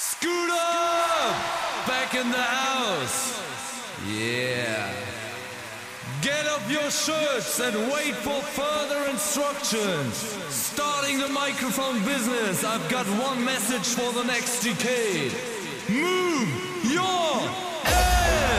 Scooter! Back in the house! Yeah. Get up your shirts and wait for further instructions. Starting the microphone business, I've got one message for the next decade. Move your